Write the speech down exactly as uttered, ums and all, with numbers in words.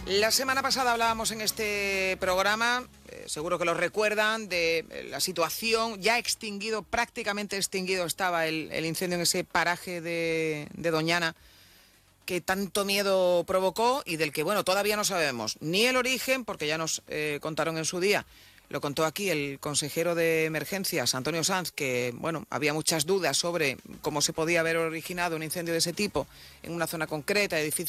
La semana pasada hablábamos en este programa, eh, seguro que lo recuerdan, de eh, la situación, ya extinguido, prácticamente extinguido estaba el, el incendio en ese paraje de, de Doñana, que tanto miedo provocó y del que, bueno, todavía no sabemos ni el origen, porque ya nos eh, contaron en su día. Lo contó aquí el consejero de emergencias, Antonio Sanz, que, bueno, había muchas dudas sobre cómo se podía haber originado un incendio de ese tipo en una zona concreta, edificio